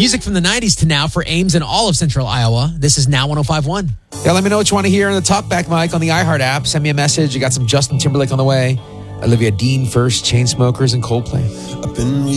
Music from the 90s to now for Ames and all of Central Iowa. This is Now 105.1. Yeah, let me know what you want to hear on the Talkback mic on the iHeart app. Send me a message. You got some Justin Timberlake on the way. Olivia Dean first, Chainsmokers, and Coldplay.